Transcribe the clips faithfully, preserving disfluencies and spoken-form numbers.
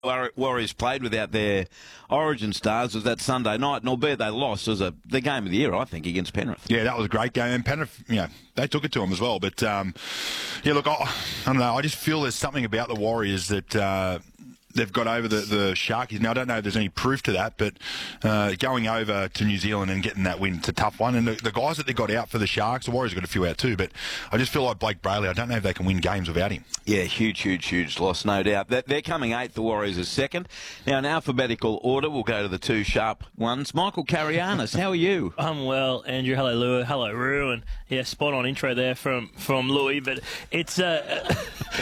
War- Warriors played without their origin stars was that Sunday night, and albeit they lost, it was a, the game of the year, I think, against Penrith. Yeah, that was a great game, and Penrith, you know, they took it to them as well. But, um, yeah, look, I, I don't know, I just feel there's something about the Warriors that... Uh, They've got over the, the Sharkies. Now, I don't know if there's any proof to that, but uh, going over to New Zealand and getting that win, it's a tough one. And the, the guys that they got out for the Sharks, the Warriors got a few out too, but I just feel like Blake Brayley, I don't know if they can win games without him. Yeah, huge, huge, huge loss, no doubt. They're coming eighth, the Warriors are second. Now, in alphabetical order, we'll go to the two sharp ones. Michael Carianis, how are you? I'm well, Andrew. Hello, Lou. Hello, Roo. And yeah, spot on intro there from, from Louis, but it's uh,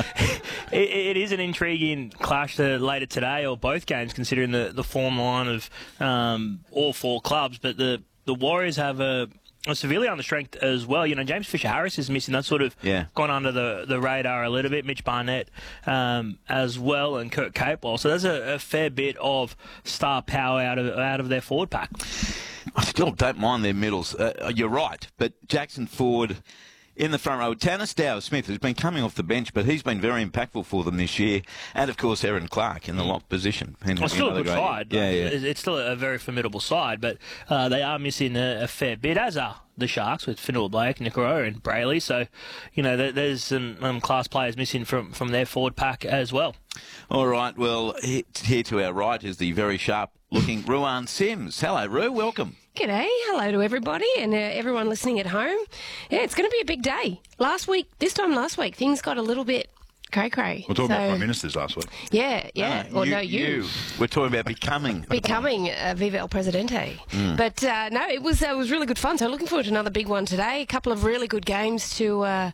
it, it is an intriguing clash to later today, or both games, considering the, the form line of um, all four clubs. But the, the Warriors have a, a severely under strength as well. You know, James Fisher-Harris is missing. That's sort of yeah. gone under the, the radar a little bit. Mitch Barnett um, as well, and Kurt Capewell. So there's a, a fair bit of star power out of out of their forward pack. I still don't mind their middles. Uh, you're right, but Jackson Ford in the front row. Tanner Stowers-Smith has been coming off the bench, but he's been very impactful for them this year. And, of course, Aaron Clark in the lock position. Well, it's still a good great side. Yeah, yeah. It's still a very formidable side, but uh, they are missing a, a fair bit, as are the Sharks with Finneral Blake, Niccaro and Brayley. So, you know, there, there's some um, class players missing from, from their forward pack as well. All right, well, he- here to our right is the very sharp-looking Ruan Sims. Hello, Ru, welcome. G'day, hello to everybody and uh, everyone listening at home. Yeah, it's going to be a big day. Last week, this time last week, things got a little bit cray-cray. We're talking so, about Prime Ministers last week. Yeah, yeah. No, or you, no, you. We're talking about becoming. Becoming uh, Viva El Presidente. Mm. But, uh, no, it was, uh, it was really good fun. So looking forward to another big one today. A couple of really good games to... Uh,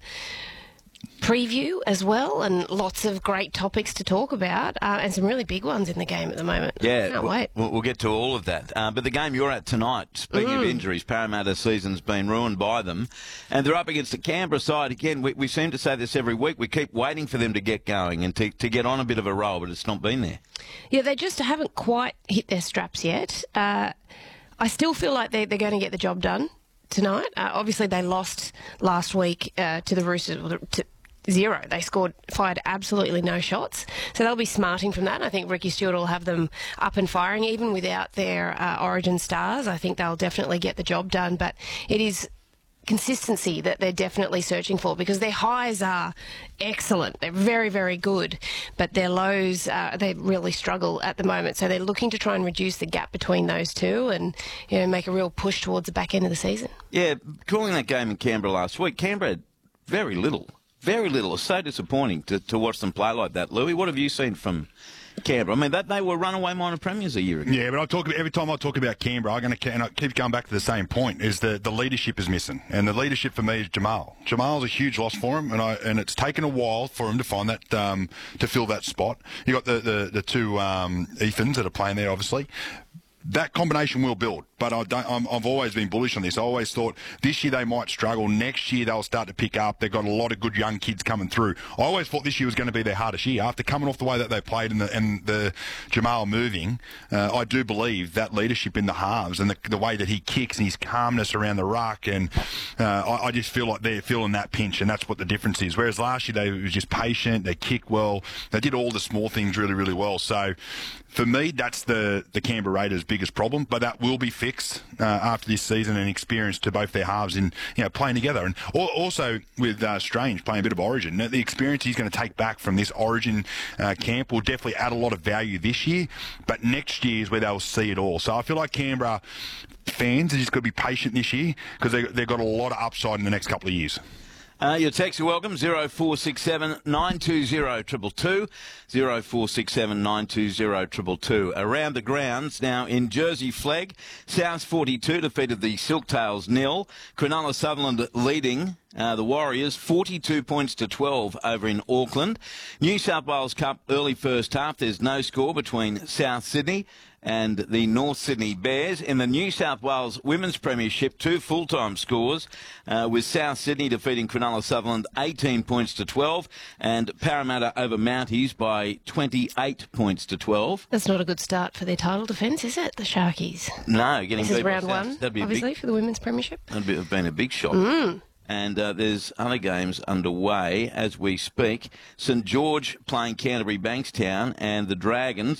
preview as well, and lots of great topics to talk about, uh, and some really big ones in the game at the moment. Yeah, Can't we'll, wait. We'll get to all of that. Uh, but the game you're at tonight, speaking mm. of injuries, Parramatta's season's been ruined by them, and they're up against the Canberra side again. We, we seem to say this every week. We keep waiting for them to get going and to, to get on a bit of a roll, but it's not been there. Yeah, they just haven't quite hit their straps yet. Uh, I still feel like they, they're going to get the job done tonight. Uh, obviously, they lost last week uh, to the Roosters. To, Zero. They scored, fired absolutely no shots. So they'll be smarting from that. I think Ricky Stewart will have them up and firing, even without their uh, origin stars. I think they'll definitely get the job done. But it is consistency that they're definitely searching for, because their highs are excellent. They're very, very good. But their lows, uh, they really struggle at the moment. So they're looking to try and reduce the gap between those two and, you know, make a real push towards the back end of the season. Yeah, calling that game in Canberra last week, Canberra had very little. Very little. It's so disappointing to, to watch them play like that. Louis, what have you seen from Canberra? I mean, that they were runaway minor premiers a year ago. Yeah, but I talk about, every time I talk about Canberra, I'm going to and I keep going back to the same point: is the the leadership is missing, and the leadership for me is Jamal. Jamal's a huge loss for him, and I and it's taken a while for him to find that um, to fill that spot. You got the the, the two um, Ethans that are playing there, obviously. That combination will build, but I don't, I'm, I've always been bullish on this. I always thought this year they might struggle. Next year they'll start to pick up. They've got a lot of good young kids coming through. I always thought this year was going to be their hardest year. After coming off the way that they played and the, and the Jamal moving, uh, I do believe that leadership in the halves and the, the way that he kicks and his calmness around the ruck, and uh, I, I just feel like they're feeling that pinch, and that's what the difference is. Whereas last year they were just patient, they kicked well, they did all the small things really, really well. So for me, that's the, the Canberra Raiders' biggest problem, but that will be fixed uh, after this season, and experience to both their halves in, you know, playing together. And also with uh, Strange playing a bit of Origin, the experience he's going to take back from this Origin uh, camp will definitely add a lot of value this year, but next year is where they'll see it all. So I feel like Canberra fans are just going to be patient this year, because they, they've got a lot of upside in the next couple of years. Uh, your texts are welcome, zero four six seven nine two zero two two two, zero four six seven nine two zero two two two. Around the grounds now in Jersey Flegg, South forty-two defeated the Silktails nil. Cronulla Sutherland leading uh, the Warriors forty-two points to twelve over in Auckland. New South Wales Cup early first half, there's no score between South Sydney and the North Sydney Bears. In the New South Wales Women's Premiership, two full-time scores, uh, with South Sydney defeating Cronulla Sutherland eighteen points to twelve, and Parramatta over Mounties by twenty-eight points to twelve. That's not a good start for their title defence, is it, the Sharkies? No, getting this is beat by round South. one, That'd be obviously, big, for the Women's Premiership. That'd be, have been a big shock. Mm. And uh, there's other games underway as we speak. St George playing Canterbury Bankstown, and the Dragons